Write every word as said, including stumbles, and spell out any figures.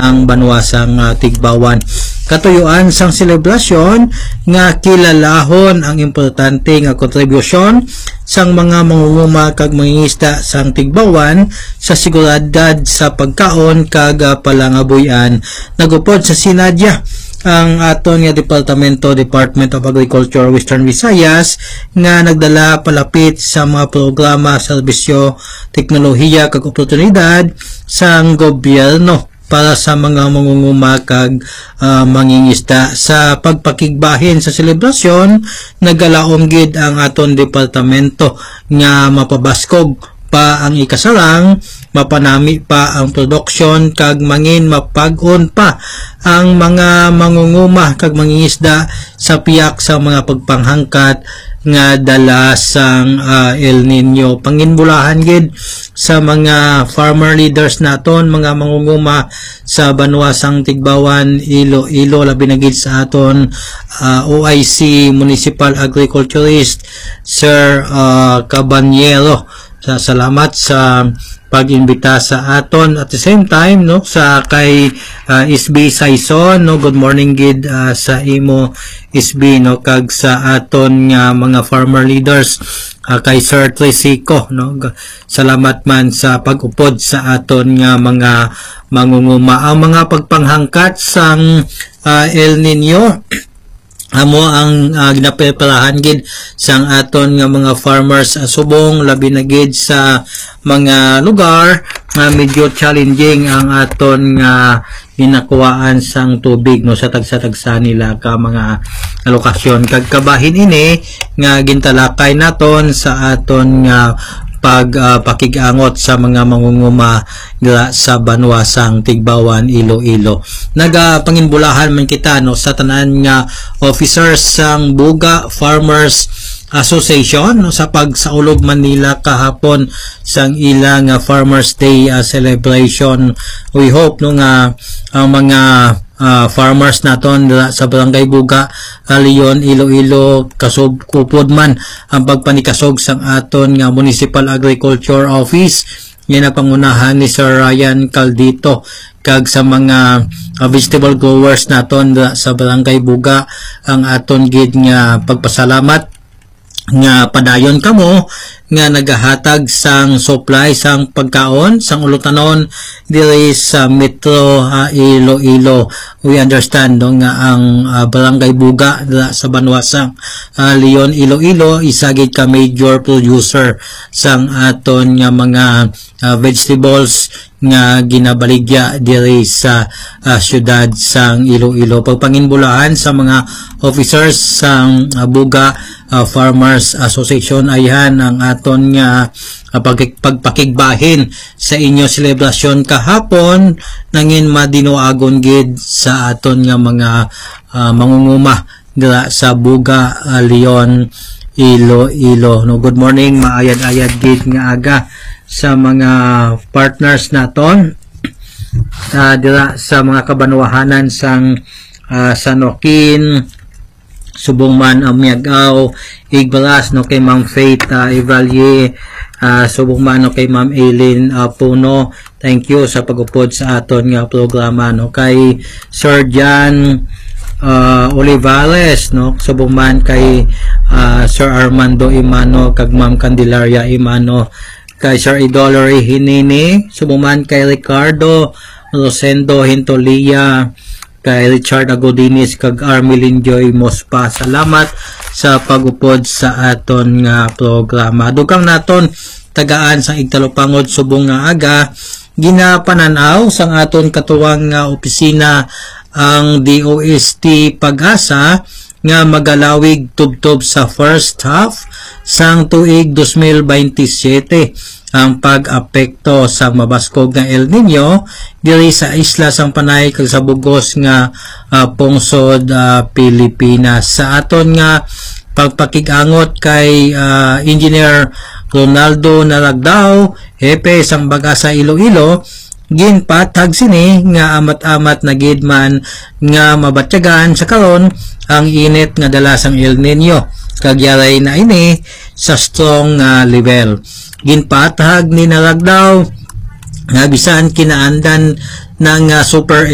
ang banwasang uh, Tigbawan. Katuyuan sang selebrasyon nga kilalahon ang importante nga kontribusyon sang mga mangunguma kag mangingisda sang Tigbawan sa seguridad sa pagkaon kag uh, palangabuyan. Nagupod sa Sinadya ang aton nga departamento, Department of Agriculture Western Visayas, nga nagdala palapit sa mga programa, serbisyo, teknolohiya kag oportunidad sang gobyerno para sa mga mangunguma kag uh, mangingisda. Sa pagpakigbahin sa selebrasyon, nagalaom gid ang aton departamento nga mapabaskog pa ang ikasarang, mapanami pa ang produksyon kag mangin mapag-on pa ang mga mangunguma kag mangingisda sa piyak sa mga pagpanghangkat nga dala sang uh, El Nino. Panginbulahan gid sa mga farmer leaders naton, mga mangunguma sa banwasang Tigbawan, Iloilo, labi na gid sa aton uh, O I C Municipal Agriculturist Sir uh, Cabanyero. Sa salamat sa pag-imbita sa aton, at the same time no sa kay uh, S B Saison, no, good morning gid uh, sa imo S B, no, kag sa aton nga uh, mga farmer leaders uh, kay Sir Trisico, no, salamat man sa pag-upod sa aton nga uh, mga mangunguma. Ang mga pagpanghangkat sang uh, El Nino amo ang uh, ginapreparahan gid sang aton nga mga farmers uh, subong, labi na gid sa mga lugar nga uh, medyo challenging ang aton nga uh, ginakuwaan sang tubig, no, sa tagsa-tagsa nila ka mga lokasyon. Kag kabahin ini nga gintalakay naton sa aton nga uh, pag uh, pakigangot sa mga mangunguma dira sa banwasang Tigbawan, Iloilo. Nagapanginbulahan man kita no sa tanan nga officers sang Buga Farmers Association, no, sa pagsaulog Manila kahapon sang ilang uh, Farmers Day uh, celebration. We hope no nga ang mga Uh, farmers naton sa Barangay Buga, uh, Leon, Iloilo, kasog kupod man ang pagpanikasog sang aton nga Municipal Agriculture Office. Yan ang pangunahan ni Sir Ryan Caldito, kag sa mga uh, vegetable growers naton sa Barangay Buga ang aton gid nga pagpasalamat nga padayon kamo nga nagahatag sang supply sang pagkaon sang ulutanon diri sa Metro uh, Iloilo. We understand no, nga ang uh, Barangay Buga sa banwasang uh, Leon, Iloilo isa gid ka major producer sang aton nga mga uh, vegetables nga ginabaligya diri sa uh, syudad sang Iloilo. Pagpanginbulahan sa mga officers sang uh, Buga uh, Farmers Association, ayan ang aton nga uh, pag pagpakigbahin sa inyo selebrasyon kahapon, nangin madinuagon gid sa aton nga mga uh, mangunguma dira sa Buga, uh, Leon, Iloilo. No, good morning, maayad-ayad gid nga aga sa mga partners naton uh, dira sa mga kabanwahanan sang uh, Sanokin, subong man ang Miagaw, Igbalas, no, kay Ma'am Faith uh, Evalie, uh, subong man no, kay Ma'am Eileen uh, Puno. Thank you sa pagupod sa aton nga programa, no, kay Sir Jan uh, Olivares, no, subong man kay uh, Sir Armando Imano kag Ma'am Candelaria Imano, kay Sir Idolore Hinini, subuman kay Ricardo Rosendo Hintolia, kay Richard Agodinis kag Armelin Joy Mospa. Salamat sa pagupod sa aton nga programa. Dugang naton tagaan sa igtalupangod subong nga aga, ginapananaw sang aton katuwang nga opisina ang D O S T Pag-asa nga magalawig tubtob sa first half sang tuig two thousand twenty-seven ang pag-apekto sa mabaskog nga El Nino diri sa isla sang Panay kag sa bugos nga uh, pungsod uh, Pilipinas. Sa aton nga pagpakigangot kay uh, Engineer Ronaldo Naragdao, hepe sang Bagasa Iloilo, ginpatag sini nga amat-amat na gidman nga mabatyagan sa karon ang init nga dala sang El Nino, kagyaray na ini sa strong uh, level. Ginpatag ni Naragdao nga bisan kinaandan ng uh, super